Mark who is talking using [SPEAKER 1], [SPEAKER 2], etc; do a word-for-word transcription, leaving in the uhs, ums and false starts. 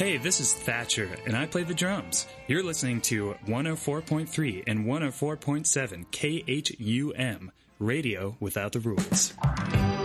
[SPEAKER 1] Hey, this is Thatcher, and I play the drums. You're listening to one oh four point three and one oh four point seven K H U M, Radio Without the Rules.